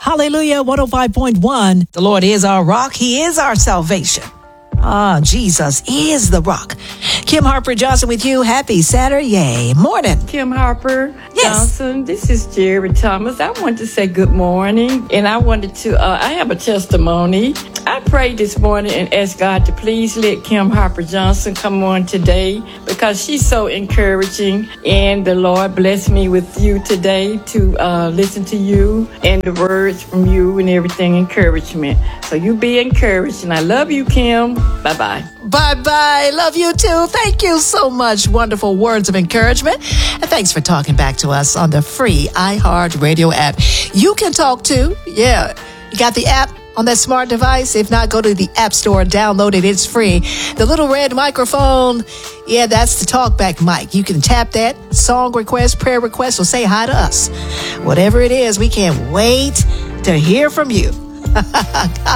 Hallelujah, 105.1. The Lord is our rock. He is our salvation. Jesus is the rock. Kim Harper Johnson with you. Happy Saturday morning. Kim Harper Yes. Johnson. This is Jerry Thomas. I wanted to say good morning, and I wanted to, I have a testimony. I prayed this morning and asked God to please let Kim Harper Johnson come on today because she's so encouraging, and the Lord blessed me with you today to listen to you and the words from you and everything, encouragement. So you be encouraged, and I love you, Kim. Bye-bye. Bye-bye. Love you too. Thank you so much. Wonderful words of encouragement. And thanks for talking back to us on the free iHeartRadio app. You can talk too. Yeah. You got the app on that smart device? If not, go to the App Store and download it. It's free. The little red microphone, yeah, that's the talkback mic. You can tap that. Song request, prayer request, or say hi to us. Whatever it is, we can't wait to hear from you. God